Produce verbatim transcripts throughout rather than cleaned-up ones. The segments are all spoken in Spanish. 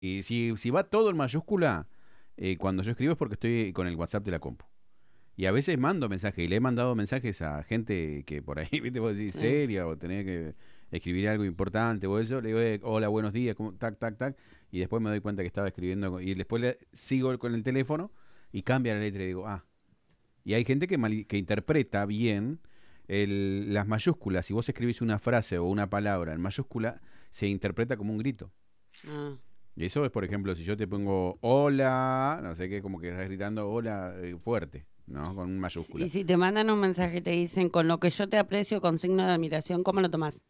Y si, si va todo en mayúscula, eh, cuando yo escribo es porque estoy con el WhatsApp de la compu. Y a veces mando mensajes, y le he mandado mensajes a gente que por ahí, viste, vos decís Sí. seria, o tenés que escribir algo importante, o eso, le digo, eh, hola, buenos días, ¿cómo? Tac, tac, tac, y después me doy cuenta que estaba escribiendo, y después le sigo con el teléfono, y cambia la letra, y digo, ah, y hay gente que, mal- que interpreta bien el- las mayúsculas, si vos escribís una frase o una palabra en mayúscula, se interpreta como un grito. Ah. Y eso es, por ejemplo, si yo te pongo hola, no sé qué, como que estás gritando hola eh, fuerte, ¿no? Con Y mayúscula. si te mandan un mensaje y te dicen, con lo que yo te aprecio con signo de admiración, ¿cómo lo tomás?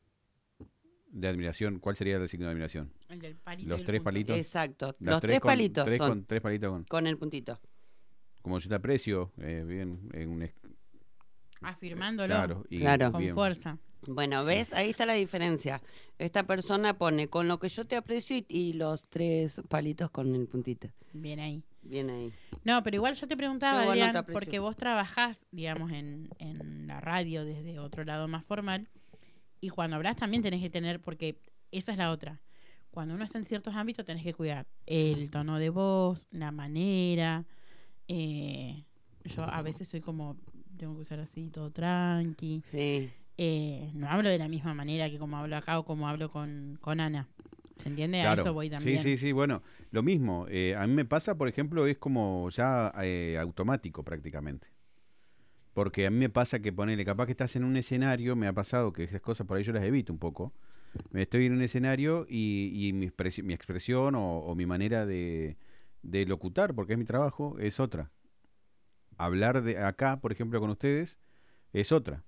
De admiración, ¿cuál sería el signo de admiración? El del palito y Los el tres punto. palitos. Exacto. Las Los tres tres con, palitos tres son con, tres palitos con. con el puntito. Como yo te aprecio, eh, bien, en un es- Afirmándolo claro, y Claro. con bien. fuerza. Bueno, ¿ves? Ahí está la diferencia. Esta persona pone con lo que yo te aprecio y, y los tres palitos con el puntito. Bien ahí. Bien ahí. No, pero igual yo te preguntaba, Yo igual no te Adrián, aprecio. porque vos trabajás, digamos, en, en la radio desde otro lado más formal, y cuando hablas también tenés que tener, porque esa es la otra. Cuando uno está en ciertos ámbitos tenés que cuidar el tono de voz, la manera. eh, yo a veces soy como, tengo que usar así, todo tranqui. Sí. Eh, no hablo de la misma manera que como hablo acá o como hablo con, con Ana. ¿Se entiende? A Claro. eso voy Sí, también. sí, sí, bueno, lo mismo. eh, a mí me pasa, por ejemplo, es como ya eh, automático prácticamente. Porque a mí me pasa que ponele, capaz que estás en un escenario, me ha pasado que esas cosas por ahí yo las evito un poco. Me estoy en un escenario y, y mi, expresi- mi expresión o, o mi manera de, de locutar, porque es mi trabajo, es otra. Hablar de acá, por ejemplo, con ustedes, es otra.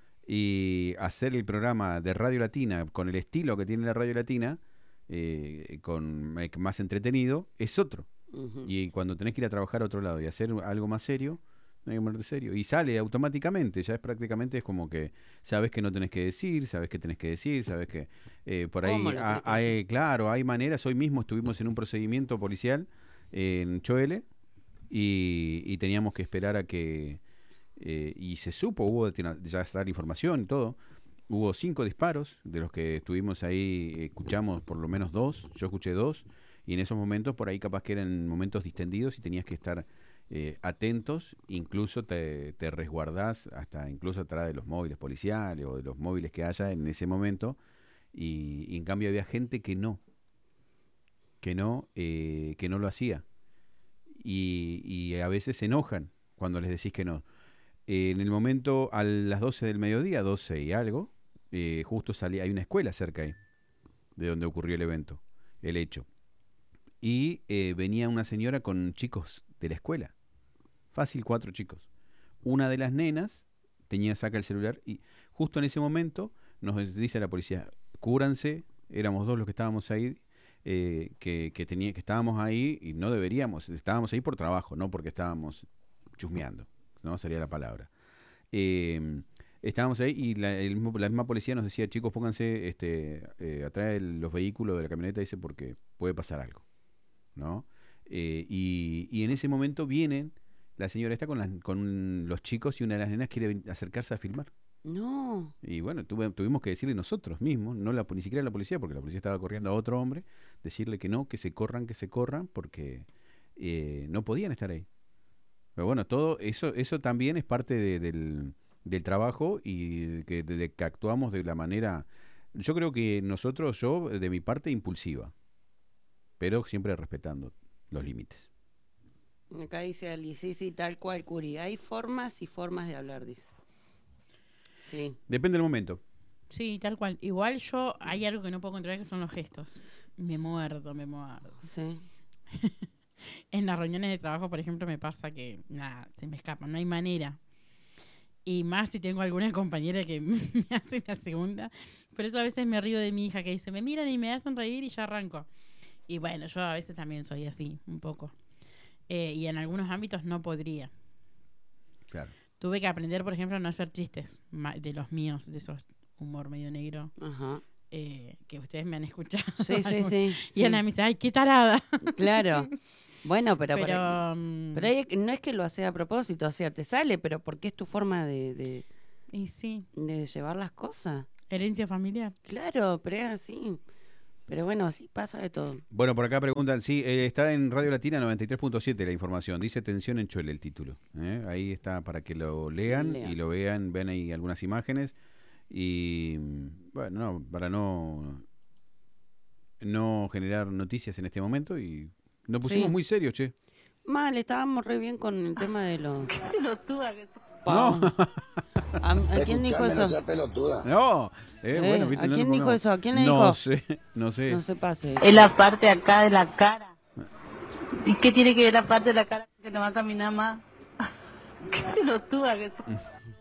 Y hacer el programa de Radio Latina con el estilo que tiene la Radio Latina, eh, con eh, más entretenido, es otro. Ujú. Y cuando tenés que ir a trabajar a otro lado y hacer algo más serio, no hay que ponerte serio. Y sale automáticamente, ya es prácticamente es como que sabes que no tenés que decir, sabes que tenés que decir, sabes que eh, por ¿Cómo ahí, lo ha- tenés que decir? hay, claro, hay maneras. Hoy mismo estuvimos en un procedimiento policial en Choele y, y teníamos que esperar a que, eh, y se supo, hubo ya está la información y todo. Hubo cinco disparos, de los que estuvimos ahí, escuchamos por lo menos dos, yo escuché dos, y en esos momentos por ahí capaz que eran momentos distendidos y tenías que estar eh, atentos, incluso te, te resguardás hasta incluso atrás de los móviles policiales o de los móviles que haya en ese momento, y, y en cambio había gente que no, que no, eh, que no lo hacía, y, y a veces se enojan cuando les decís que no. Eh, en el momento, a las doce del mediodía, doce y algo, eh, justo salía, hay una escuela cerca ahí, de donde ocurrió el evento, el hecho. Y eh, venía una señora con chicos de la escuela, fácil cuatro chicos. Una de las nenas tenía, saca el celular y justo en ese momento nos dice la policía, cúbranse, éramos dos los que estábamos ahí, eh, que, que, tenía, que estábamos ahí y no deberíamos, estábamos ahí por trabajo, no porque estábamos chusmeando, no sería la palabra. Eh, estábamos ahí y la, el mismo- la misma policía nos decía, chicos, pónganse este, eh, atrás de los vehículos de la camioneta, dice, porque puede pasar algo, ¿no? Eh, y, y en ese momento vienen, la señora está con, las- con los chicos y una de las nenas quiere ven- acercarse a filmar. No. Y bueno, tuve- tuvimos que decirle nosotros mismos, no la, ni siquiera la policía, porque la policía estaba corriendo a otro hombre, decirle que no, que se corran, que se corran, porque eh, no podían estar ahí. Pero bueno, todo eso, eso también es parte de- del, del trabajo y de que, de que actuamos de la manera, yo creo que nosotros, yo de mi parte impulsiva, pero siempre respetando los límites. Acá dice Ali, sí, sí, tal cual, Curi. Hay formas y formas de hablar, dice. Sí. Depende del momento. Sí, tal cual. Igual yo, hay algo que no puedo controlar que son los gestos. Me muerdo, me muerdo. Sí. En las reuniones de trabajo, por ejemplo, me pasa que, nada, se me escapa, no hay manera. Y más si tengo alguna compañera que me hace la segunda. Por eso a veces me río de mi hija que dice, me miran y me hacen reír y ya arranco. Y bueno, yo a veces también soy así, un poco. Eh, y en algunos ámbitos no podría. Claro. Tuve que aprender, por ejemplo, a no hacer chistes ma- de los míos, de esos humor medio negro, Ajá. eh, que ustedes me han escuchado. Sí, sí, algunos. sí. Y sí. Ana me dice, ay, qué tarada. Claro. Bueno, pero, por ahí- Pero, mm, pero ahí no es que lo hace a propósito, o sea, te sale, pero porque es tu forma de, de, y sí, de llevar las cosas. herencia familiar. Claro, pero es así. Pero bueno, sí pasa de todo. Bueno, por acá preguntan, sí, eh, está en Radio Latina noventa y tres punto siete la información, dice Tensión en Choel el título. ¿eh? Ahí está para que lo lean, Lean. y lo vean, ven ahí algunas imágenes y bueno, no, para no no generar noticias en este momento y nos pusimos Sí. muy serios, che. Mal, estábamos re bien con el tema de los... No, ¿A, a quién dijo Escuchame, no eso? seas pelotuda. no, eh, Eh, bueno, viste, ¿a no quién lo dijo pongamos. eso? ¿A quién le No dijo? sé, no sé. No se pase. Es la parte acá de la cara. ¿Y qué tiene que ver la parte de la cara que no va a caminar más? Qué pelotuda que sos.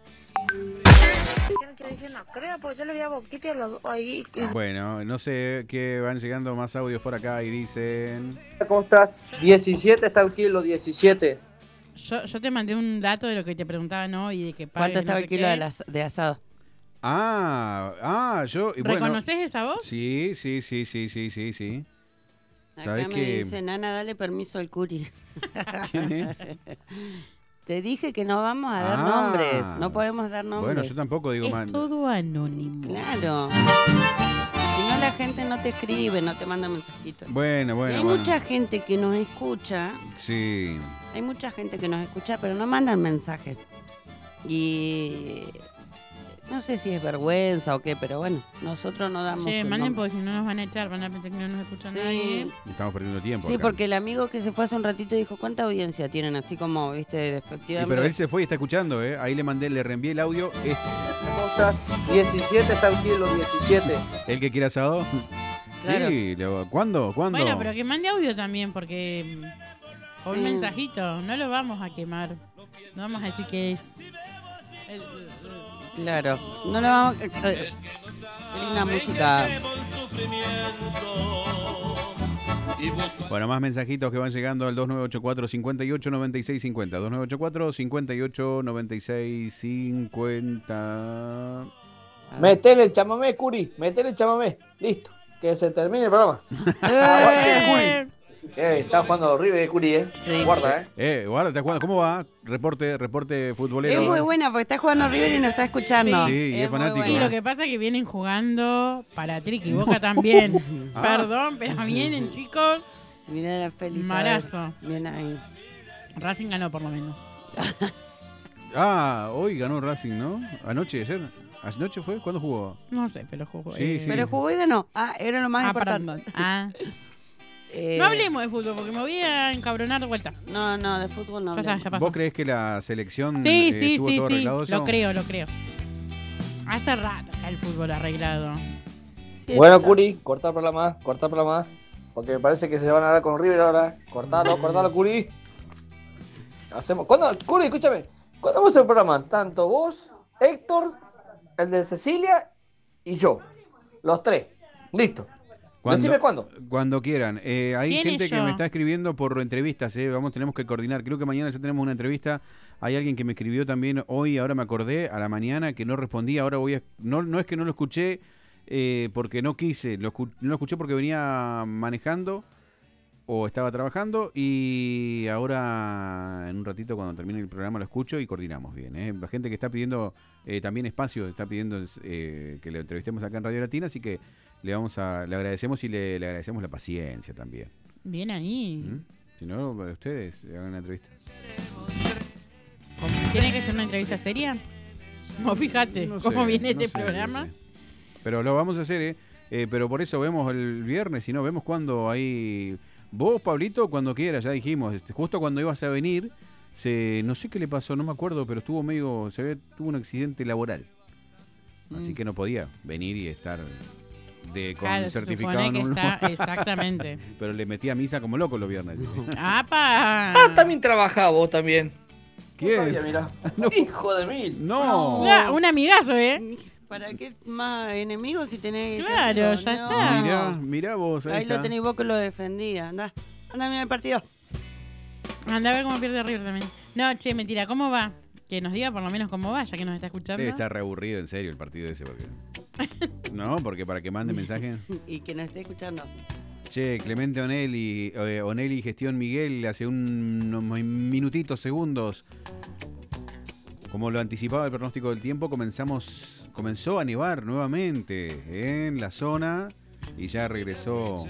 Yo dije, no creo, pues yo le voy a boquita y los ahí. Bueno, no sé, que van llegando más audios por acá y dicen... ¿Cómo estás? diecisiete está el kilo, diecisiete. Yo, yo te mandé un dato de lo que te preguntaban hoy y de que pagues ¿Cuánto estaba no el sé kilo qué. de, las- de asado? Ah, ah, yo... y bueno, ¿Reconoces esa voz? sí, sí, sí, sí, sí, sí, sí. Acá ¿Sabés me qué? dice, Nana, dale permiso al curi. ¿Quién es? Te dije que no vamos a dar Ah. nombres. No podemos dar nombres. Bueno, yo tampoco digo más. Es todo anónimo. Claro. Si no, la gente no te escribe, no te manda mensajitos. Bueno, Y bueno, hay bueno. mucha gente que nos escucha, Sí. hay mucha gente que nos escucha, pero no mandan mensajes. Y no sé si es vergüenza o qué, pero bueno, nosotros no damos Che, el manden nombre. porque si no nos van a echar, van a pensar que no nos escucha Sí. nadie. Estamos perdiendo tiempo. Sí, acá. porque el amigo que se fue hace un ratito dijo, ¿cuánta audiencia tienen? Así como, viste, Y despectivamente. pero él se fue y está escuchando, ¿eh? Ahí le mandé, le reenvié el audio. Es ¿Cómo estás? diecisiete está el kilo, diecisiete. el que quiera asado. Claro. Sí, le- ¿cuándo? ¿Cuándo? Bueno, pero que mande audio también, porque. mm, O Sí. un mensajito, no lo vamos a quemar. No vamos a decir que es. el- Claro, no lo vamos a... Qué linda música. Bueno, más mensajitos que van llegando al dos nueve ocho cuatro, cinco ocho nueve seis cinco cero. dos nueve ocho cuatro, cinco ocho nueve seis cinco cero. Metele el chamamé, Curi. Metele el chamamé. Listo. Que se termine el programa. ¡Eh! Eh, está jugando River, Curi, eh. Sí. Guarda, eh. Eh, guarda, ¿está jugando? ¿Cómo va? Reporte, reporte futbolero. Es muy buena porque está jugando River y nos está escuchando. Sí, y es muy fanático. Y buena. lo que pasa es que vienen jugando para Triqui Boca también. Ah. Perdón, pero vienen, chicos. Mirá la feliz. Marazo. Bien ahí. Racing ganó por lo menos. Ah, hoy ganó Racing, ¿no? Anoche, ayer. ¿Anoche fue? ¿Cuándo jugó? No sé, pero jugó. Sí, sí. Pero jugó y ganó. Ah, era lo más Ah, importante. perdón. Ah. Eh, No hablemos de fútbol porque me voy a encabronar de vuelta. No, no, de fútbol no Ya está, hablemos. ya pasó. ¿Vos crees que la selección Sí, eh, sí, estuvo sí, todo sí. arreglado eso? Lo creo, lo creo. Hace rato está el fútbol arreglado. Sí, Bueno, está- Curi, cortá el programa, cortá el programa. Porque me parece que se van a dar con River ahora. Cortalo, cortalo, Curi. Hacemos. ¿Cuándo? Curi, escúchame. ¿Cuándo vamos a hacer el programa? Tanto vos, Héctor, el de Cecilia y yo. Los tres. Listo. Decime cuándo. Cuando quieran. Eh, hay ¿Quién gente es que yo? me está escribiendo por entrevistas, eh. Vamos, tenemos que coordinar. Creo que mañana ya tenemos una entrevista. Hay alguien que me escribió también hoy, ahora me acordé, a la mañana, que no respondí. Ahora voy a... No, no es que no lo escuché eh, porque no quise. Lo escu- no lo escuché porque venía manejando o estaba trabajando y ahora en un ratito cuando termine el programa lo escucho y coordinamos bien. ¿eh? La gente que está pidiendo eh, también espacio, está pidiendo eh, que le entrevistemos acá en Radio Latina, así que le vamos a le agradecemos y le, le agradecemos la paciencia también. Bien ahí. ¿Mm? Si no, ustedes hagan una entrevista. ¿Tiene que ser una entrevista seria? No, fíjate No cómo sé, viene no este sé, programa. no sé. Pero lo vamos a hacer, ¿eh? Eh, pero por eso vemos el viernes, si no, vemos cuando hay... Vos, Pablito, cuando quieras, ya dijimos, este, justo cuando ibas a venir, se, no sé qué le pasó, no me acuerdo, pero estuvo medio, se ve, tuvo un accidente laboral. Así Mm. que no podía venir y estar de, con Claro, se certificado supone en que un está lugar. exactamente. Pero le metí a misa como loco los viernes. ¡Apa! Ah, también trabajaba vos también. ¿Quién? No sabía, mirá. No. Hijo de mil. No. Una- un amigazo, ¿eh? ¿Para qué más enemigos si tenés... Claro, ya está. Mirá, mirá vos. Ahí, Ahí lo está. tenéis vos que lo defendía. Anda, anda a mirar el partido. Anda a ver cómo pierde River también. No, che, mentira, ¿cómo va? Que nos diga por lo menos cómo va, ya que nos está escuchando. Debe estar reaburrido en serio el partido ese. Porque... No, porque para que mande mensaje. Y que nos esté escuchando. Che, Clemente Onelli, eh, Onelli Gestión Miguel, hace un- unos minutitos, segundos, como lo anticipaba el pronóstico del tiempo, comenzamos, comenzó a nevar nuevamente en la zona y ya regresó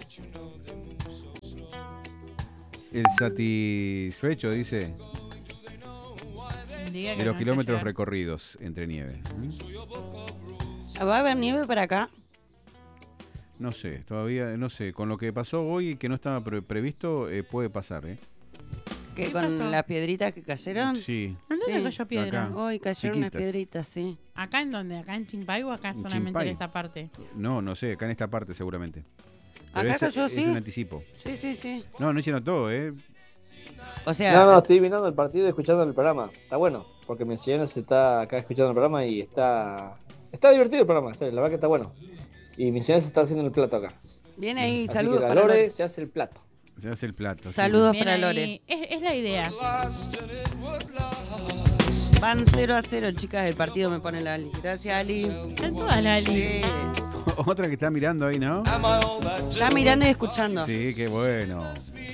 el satisfecho, dice, Diga que de los no kilómetros está recorridos entre nieve. ¿Mm? ¿Va a haber nieve para acá? No sé, todavía, no sé, con lo que pasó hoy que no estaba pre- previsto, eh, puede pasar, ¿eh? ¿Que ¿Qué con pasó? las piedritas que cayeron? Sí, ¿En dónde Sí. cayó piedra? Acá. Hoy cayeron unas Chiquitas. piedritas, sí. ¿Acá en dónde? ¿Acá en Chimpay o acá En solamente Chimpay. en esta parte? no, no sé, acá en esta parte seguramente. Pero Acá es, cayó, es sí. un anticipo. Sí, sí, sí. No, no hicieron todo, ¿eh? O sea, No, no, estoy mirando el partido y escuchando el programa. Está bueno, porque mi señora se está acá escuchando el programa y está está divertido el programa, en serio, la verdad que está bueno. Y mi señora se está haciendo el plato acá. viene ahí, Así saludos que la para Lore Lore. se hace el plato. Se hace el plato. sí. Saludos Bien para ahí. Lore. Es, es la idea. Van cero a cero, chicas, el partido, me pone la Ali. Gracias, Ali. Están todas las Sí. Otra que está mirando ahí, ¿no? Está mirando y escuchando. Sí, qué bueno.